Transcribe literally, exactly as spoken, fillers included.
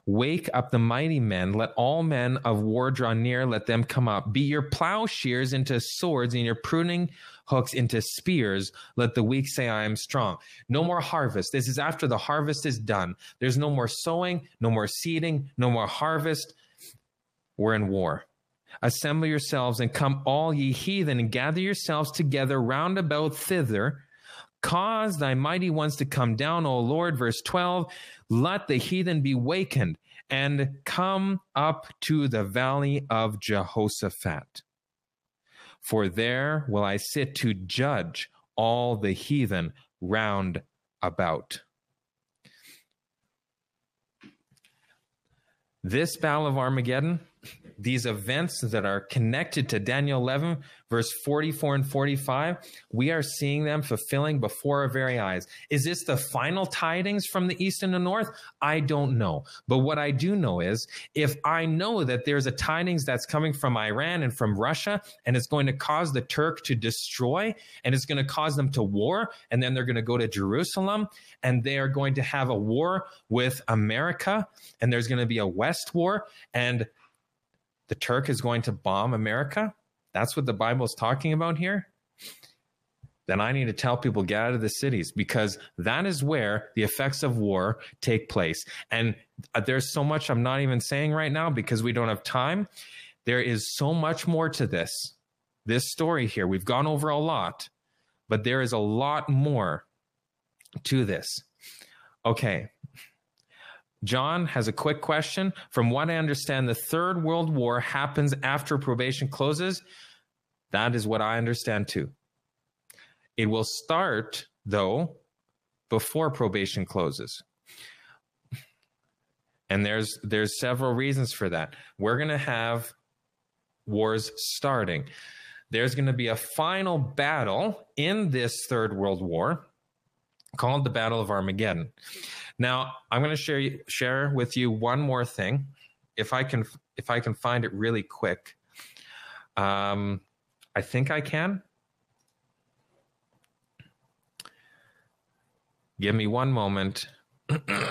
Wake up the mighty men. Let all men of war draw near. Let them come up. Beat your plowshares into swords and your pruning hooks into spears. Let the weak say, I am strong. No more harvest. This is after the harvest is done. There's no more sowing, no more seeding, no more harvest. We're in war. Assemble yourselves and come all ye heathen and gather yourselves together round about thither. Cause thy mighty ones to come down, O Lord. Verse twelve, let the heathen be wakened and come up to the valley of Jehoshaphat. For there will I sit to judge all the heathen round about. This battle of Armageddon, these events that are connected to Daniel eleven, verse forty-four and forty-five, we are seeing them fulfilling before our very eyes. Is this the final tidings from the east and the north? I don't know. But what I do know is, if I know that there's a tidings that's coming from Iran and from Russia, and it's going to cause the Turk to destroy, and it's going to cause them to war, and then they're going to go to Jerusalem, and they are going to have a war with America, and there's going to be a West war, and the Turk is going to bomb America. That's what the Bible is talking about here. Then I need to tell people, get out of the cities, because that is where the effects of war take place. And there's so much I'm not even saying right now because we don't have time. There is so much more to this, this story here. We've gone over a lot, but there is a lot more to this. Okay. John has a quick question. From what I understand, the Third World War happens after probation closes. That is what I understand too. It will start, though, before probation closes. And there's there's several reasons for that. We're going to have wars starting. There's going to be a final battle in this Third World War called the Battle of Armageddon. Now, I'm going to share share with you one more thing, if I can if I can find it really quick. Um, I think I can. Give me one moment.